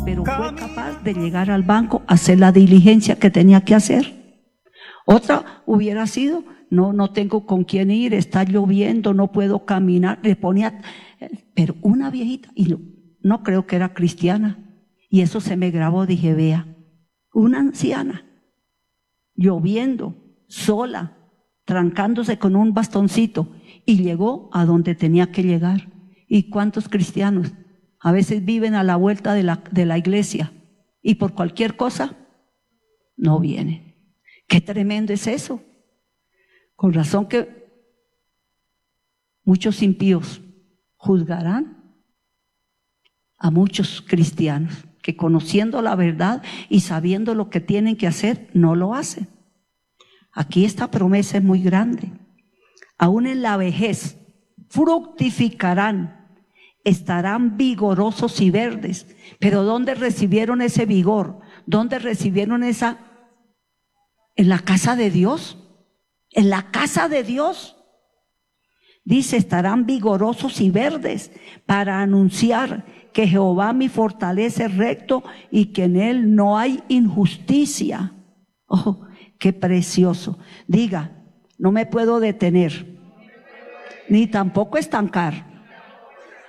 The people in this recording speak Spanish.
pero fue capaz de llegar al banco a hacer la diligencia que tenía que hacer. Otra hubiera sido, no tengo con quién ir, está lloviendo, no puedo caminar, le ponía, pero una viejita, y no creo que era cristiana, y eso se me grabó, dije, vea, una anciana, lloviendo, sola, trancándose con un bastoncito, y llegó a donde tenía que llegar. ¿Y cuántos cristianos a veces viven a la vuelta de la iglesia y por cualquier cosa no vienen? Qué tremendo es eso. Con razón que muchos impíos juzgarán a muchos cristianos que, conociendo la verdad y sabiendo lo que tienen que hacer, no lo hacen. Aquí esta promesa es muy grande. Aún en la vejez fructificarán, estarán vigorosos y verdes. Pero ¿dónde recibieron ese vigor? ¿Dónde recibieron esa? En la casa de Dios. En la casa de Dios. Dice, estarán vigorosos y verdes para anunciar que Jehová mi fortaleza es recto y que en él no hay injusticia. Oh, qué precioso. Diga, no me puedo detener, ni tampoco estancar.